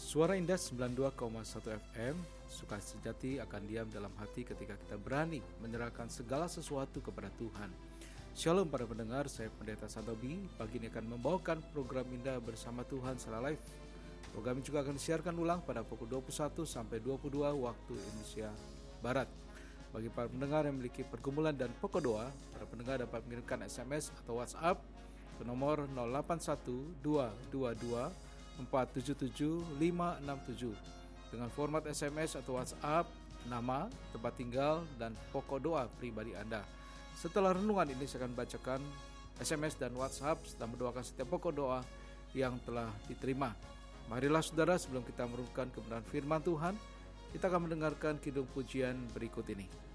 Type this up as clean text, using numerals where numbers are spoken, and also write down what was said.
Suara Indah 92,1 FM, suka sejati akan diam dalam hati ketika kita berani menyerahkan segala sesuatu kepada Tuhan. Shalom para pendengar, saya Pendeta Santobi. Pagi ini akan membawakan program Indah bersama Tuhan secara live. Program ini juga akan disiarkan ulang pada pukul 21 sampai 22 waktu Indonesia Barat. Bagi para pendengar yang memiliki pergumulan dan pokok doa, para pendengar dapat mengirimkan SMS atau WhatsApp ke nomor 081222 477567 dengan format SMS atau WhatsApp, nama, tempat tinggal, dan pokok doa pribadi Anda. Setelah renungan ini saya akan bacakan SMS dan WhatsApp serta mendoakan setiap pokok doa yang telah diterima. Marilah saudara, sebelum kita merenungkan kebenaran firman Tuhan, kita akan mendengarkan kidung pujian berikut ini.